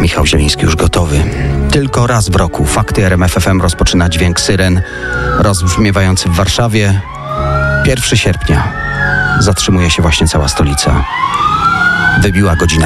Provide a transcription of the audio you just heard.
Michał Zieliński już gotowy. Tylko raz w roku Fakty RMF FM rozpoczyna dźwięk syren rozbrzmiewający w Warszawie. 1 sierpnia zatrzymuje się właśnie cała stolica. Wybiła godzina